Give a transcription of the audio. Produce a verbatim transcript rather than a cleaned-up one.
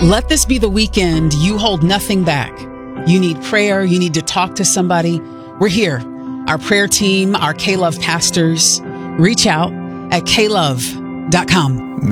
Let this be the weekend you hold nothing back. You need prayer. You need to talk to somebody. We're here. Our prayer team, our K-Love pastors. Reach out at k love dot com.